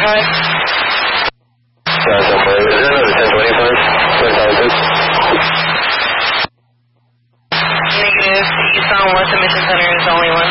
high? Is there another 1025? Negative. East on West Mission Center is only one.